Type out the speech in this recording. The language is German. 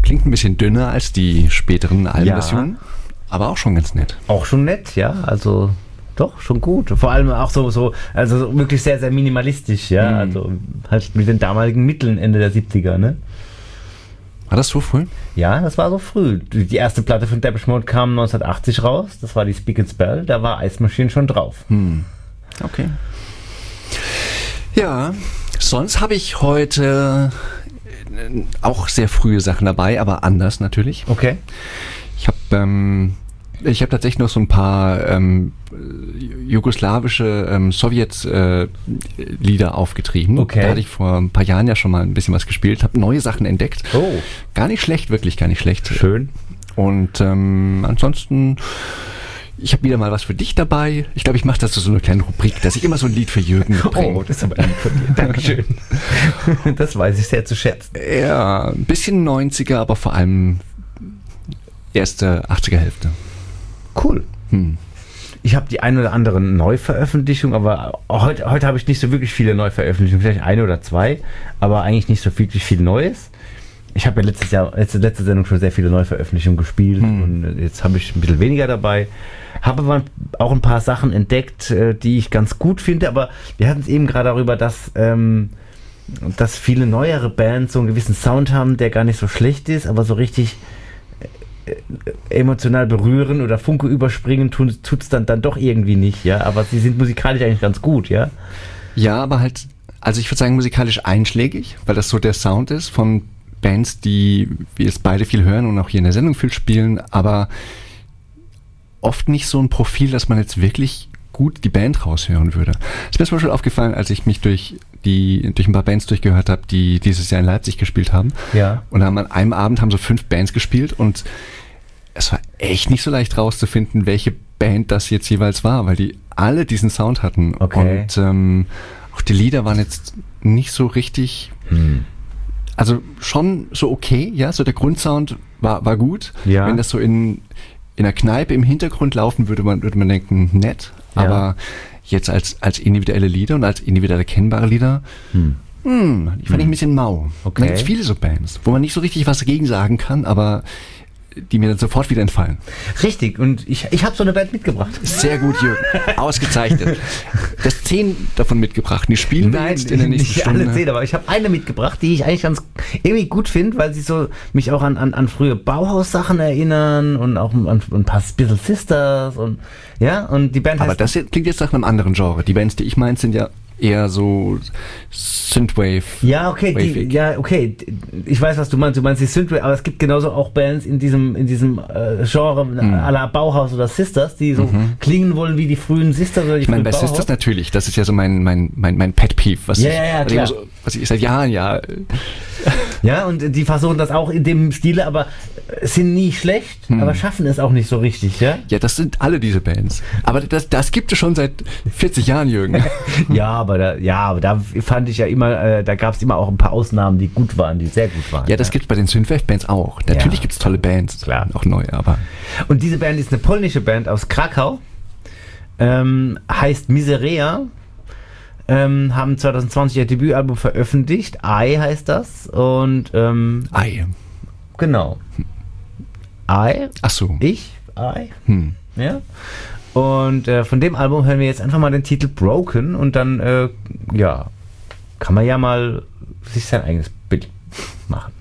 Klingt ein bisschen dünner als die späteren Albenversionen, aber auch schon ganz nett. Auch schon nett, ja, also doch, schon gut. Vor allem auch also wirklich sehr, sehr minimalistisch, ja, also halt mit den damaligen Mitteln Ende der 70er, ne? War das so früh? Ja, das war so früh. Die erste Platte von Depeche Mode kam 1980 raus, das war die Speak and Spell, da war Ice Machine schon drauf. Okay. Ja, sonst habe ich heute auch sehr frühe Sachen dabei, aber anders natürlich. Okay. Ich habe tatsächlich noch so ein paar jugoslawische Sowjet-Lieder aufgetrieben. Okay. Da hatte ich vor ein paar Jahren ja schon mal ein bisschen was gespielt, habe neue Sachen entdeckt. Oh. Gar nicht schlecht, wirklich gar nicht schlecht. Schön. Und ansonsten, ich habe wieder mal was für dich dabei. Ich glaube, ich mache das zu so einer kleinen Rubrik, dass ich immer so ein Lied für Jürgen mitbringe. Oh, das ist aber lieb von dir. Dankeschön. Das weiß ich sehr zu schätzen. Ja, ein bisschen 90er, aber vor allem erste 80er Hälfte. Cool. Ich habe die ein oder andere Neuveröffentlichung, aber heute habe ich nicht so wirklich viele Neuveröffentlichungen, vielleicht eine oder zwei, aber eigentlich nicht so wirklich viel Neues. Ich habe ja letzte Sendung schon sehr viele Neuveröffentlichungen gespielt und jetzt habe ich ein bisschen weniger dabei. Habe aber auch ein paar Sachen entdeckt, die ich ganz gut finde, aber wir hatten es eben gerade darüber, dass viele neuere Bands so einen gewissen Sound haben, der gar nicht so schlecht ist, aber so richtig emotional berühren oder Funke überspringen tut es dann doch irgendwie nicht, ja, aber sie sind musikalisch eigentlich ganz gut, ja. Ja, aber halt, also ich würde sagen musikalisch einschlägig, weil das so der Sound ist von Bands, die wir jetzt beide viel hören und auch hier in der Sendung viel spielen, aber oft nicht so ein Profil, dass man jetzt wirklich gut die Band raushören würde. Es ist mir zum Beispiel aufgefallen, als ich mich durch ein paar Bands durchgehört habe, die dieses Jahr in Leipzig gespielt haben. Ja. Und an einem Abend haben so 5 Bands gespielt und es war echt nicht so leicht rauszufinden, welche Band das jetzt jeweils war, weil die alle diesen Sound hatten. Okay. Und auch die Lieder waren jetzt nicht so richtig, also schon so okay, ja, so der Grundsound war gut. Ja. Wenn das so in einer Kneipe im Hintergrund laufen würde man denken, nett, aber jetzt als individuelle Lieder und als individuell erkennbare Lieder, die fand ich ein bisschen mau. Okay. Und da gibt es viele so Bands, wo man nicht so richtig was dagegen sagen kann, aber die mir dann sofort wieder entfallen. Richtig, und ich habe so eine Band mitgebracht. Sehr gut, Jürgen. Ausgezeichnet. Du hast 10 davon mitgebracht. Die spielen wir jetzt in der nächsten nicht Stunde. alle 10, aber ich habe eine mitgebracht, die ich eigentlich ganz irgendwie gut finde, weil sie so mich auch an frühe Bauhaus-Sachen erinnern und auch an ein paar Little Sisters und ja, und die Band heißt... Aber das klingt jetzt nach einem anderen Genre. Die Bands, die ich meine, sind ja eher so Synthwave. Ja, okay, ich weiß, was du meinst. Du meinst die Synthwave, aber es gibt genauso auch Bands in diesem Genre à la Bauhaus oder Sisters, die so klingen wollen wie die frühen Sisters oder die Ich meine, bei Bauhaus. Sisters natürlich, das ist ja so mein Pet Peeve, was ich seit Jahren Ja, und die versuchen das auch in dem Stile, aber sind nie schlecht, aber schaffen es auch nicht so richtig, ja? Ja, das sind alle diese Bands. Aber das gibt es schon seit 40 Jahren, Jürgen. Ja, aber da fand ich ja immer, da gab es immer auch ein paar Ausnahmen, die gut waren, die sehr gut waren. Ja, das gibt es bei den Synthwave-Bands auch. Natürlich gibt es tolle Bands, klar, auch neue, aber... Und diese Band ist eine polnische Band aus Krakau, heißt Miseria, haben 2020 ihr Debütalbum veröffentlicht, I heißt das, und... I. Genau. I. Ach so. I. Ja. Und von dem Album hören wir jetzt einfach mal den Titel Broken und dann, kann man ja mal sich sein eigenes Bild machen.